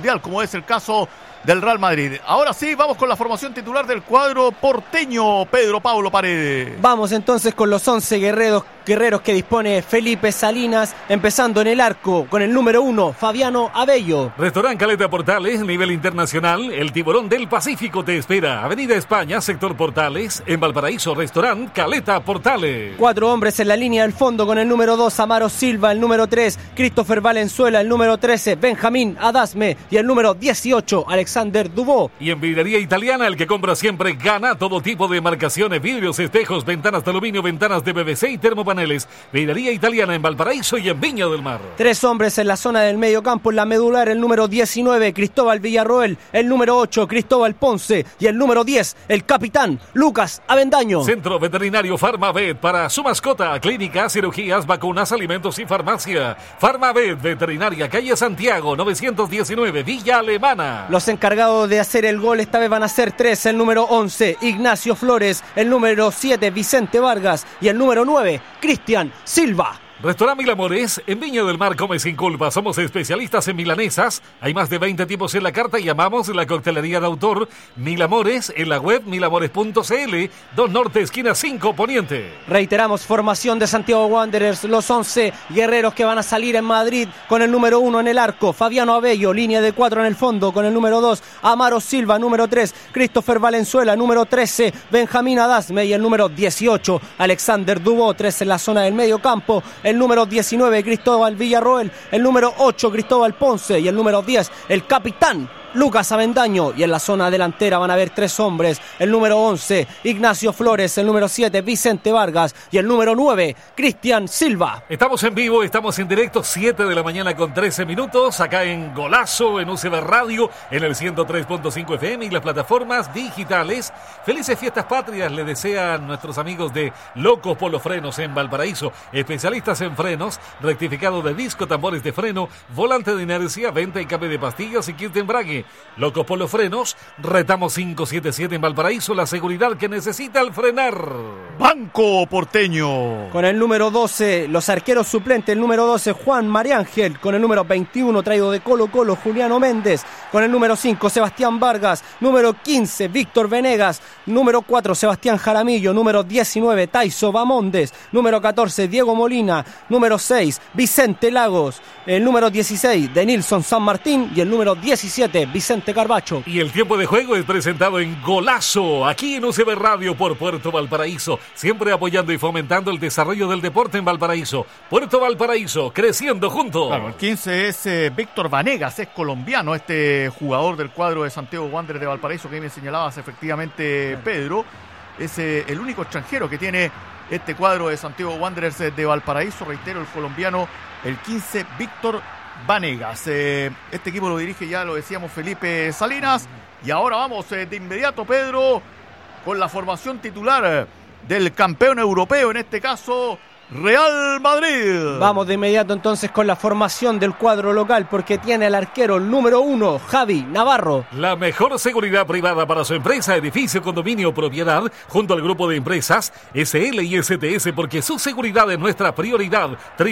mundial, como es el caso del Real Madrid. Ahora sí, vamos con la formación titular del cuadro porteño, Pedro Pablo Paredes. Vamos entonces con los 11 guerreros que dispone Felipe Salinas, empezando en el arco con el número 1, Fabiano Abello. Restaurant Caleta Portales, nivel internacional, el Tiburón del Pacífico te espera. Avenida España, sector Portales, en Valparaíso, Restaurant Caleta Portales. 4 hombres en la línea del fondo con el número 2, Amaro Silva, el número 3, Christopher Valenzuela, el número 13, Benjamín Adasme y el número 18, Alexander Dubó. Y en Vidrería Italiana, el que compra siempre gana. Todo tipo de marcaciones, vidrios, espejos, ventanas de aluminio, ventanas de PVC y termopaneles. Vidrería Italiana en Valparaíso y en Viña del Mar. 3 hombres en la zona del medio campo, en la medular, el número 19, Cristóbal Villarroel, el número 8, Cristóbal Ponce y el número 10, el capitán Lucas Avendaño. Centro Veterinario Farmavet para su mascota, clínicas, cirugías, vacunas, alimentos y farmacia. Farmavet Veterinaria, calle Santiago, 919, Villa Alemana. Los encargados de hacer el gol esta vez van a ser 3, el número 11, Ignacio Flores, el número 7, Vicente Vargas y el número 9, Cristian Silva. Restaurant Mil Amores, en Viña del Mar come sin culpa. Somos especialistas en milanesas. Hay más de 20 tipos en la carta y llamamos la coctelería de autor Mil Amores en la web milamores.cl, 2 Norte, esquina 5 Poniente. Reiteramos, formación de Santiago Wanderers, los 11 guerreros que van a salir en Madrid con el número 1 en el arco, Fabiano Abello, línea de 4 en el fondo con el número 2, Amaro Silva, número 3, Christopher Valenzuela, número 13, Benjamín Adasme y el número 18, Alexander Dubó, 3 en la zona del medio campo, el número 19, Cristóbal Villarroel, el número 8, Cristóbal Ponce y el número 10, el capitán Lucas Avendaño. Y en la zona delantera van a haber 3 hombres, el número 11, Ignacio Flores, el número 7, Vicente Vargas y el número 9, Cristian Silva. Estamos en vivo, estamos en directo, 7 de la mañana con 13 minutos, acá en Golazo, en UCB Radio, en el 103.5 FM y las plataformas digitales. Felices fiestas patrias le desean nuestros amigos de Locos Polo Frenos en Valparaíso, especialistas en frenos, rectificado de disco, tambores de freno, volante de inercia, venta y cambio de pastillas y kit de embrague. Locos Polo Frenos, Retamo 577 en Valparaíso, la seguridad que necesita al frenar. Banco Porteño. Con el número 12, los arqueros suplentes, el número 12, Juan Mariángel, con el número 21, traído de Colo Colo, Juliano Méndez, con el número 5, Sebastián Vargas, número 15, Víctor Venegas, número 4, Sebastián Jaramillo, número 19, Taiso Bamondes, número 14, Diego Molina, número 6, Vicente Lagos, el número 16, Denilson San Martín y el número 17, Vicente Carbacho. Y el tiempo de juego es presentado en Golazo, aquí en UCB Radio por Puerto Valparaíso, siempre apoyando y fomentando el desarrollo del deporte en Valparaíso. Puerto Valparaíso, creciendo juntos. Claro, el 15 es Víctor Vanegas, es colombiano, este jugador del cuadro de Santiago Wanderers de Valparaíso que me señalabas efectivamente, Pedro. Es el único extranjero que tiene este cuadro de Santiago Wanderers de Valparaíso, reitero, el colombiano, el 15, Víctor Vanegas. Este equipo lo dirige, ya lo decíamos, Felipe Salinas. Y ahora vamos de inmediato, Pedro, con la formación titular del campeón europeo, en este caso Real Madrid. Vamos de inmediato entonces con la formación del cuadro local, porque tiene al arquero número 1, Javi Navarro. La mejor seguridad privada para su empresa, edificio, condominio o propiedad, junto al grupo de empresas SL y STS, porque su seguridad es nuestra prioridad.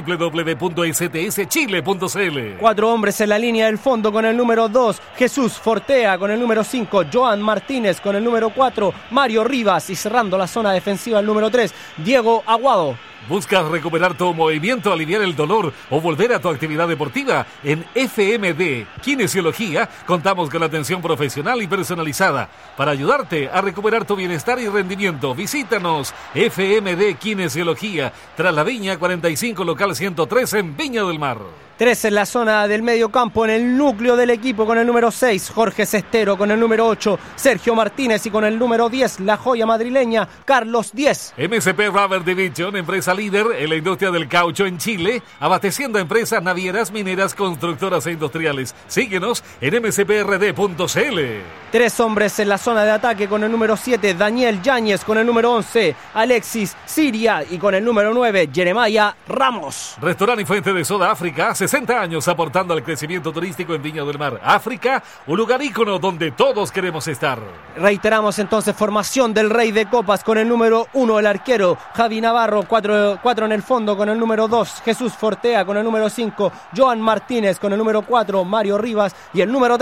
www.stschile.cl. 4 hombres en la línea del fondo con el número 2, Jesús Fortea, con el número 5, Joan Martínez, con el número 4, Mario Rivas, y cerrando la zona defensiva el número 3, Diego Aguado. ¿Buscas recuperar tu movimiento, aliviar el dolor o volver a tu actividad deportiva? En FMD Kinesiología contamos con la atención profesional y personalizada para ayudarte a recuperar tu bienestar y rendimiento. Visítanos, FMD Kinesiología, tras la Viña 45, local 103 en Viña del Mar. 3 en la zona del medio campo, en el núcleo del equipo, con el número 6, Jorge Cestero, con el número 8, Sergio Martínez, y con el número 10, la joya madrileña, Carlos 10. MSP Rubber Division, empresa líder en la industria del caucho en Chile, abasteciendo a empresas navieras, mineras, constructoras e industriales. Síguenos en msprd.cl. 3 hombres en la zona de ataque, con el número 7, Daniel Yáñez, con el número 11, Alexis Siria, y con el número 9, Jeremiah Ramos. Restaurante y Fuente de Soda África, 60 años aportando al crecimiento turístico en Viña del Mar. África, un lugar ícono donde todos queremos estar. Reiteramos entonces, formación del Rey de Copas, con el número 1, el arquero Javi Navarro, 4 en el fondo, con el número 2, Jesús Fortea, con el número 5, Joan Martínez, con el número 4, Mario Rivas, y el número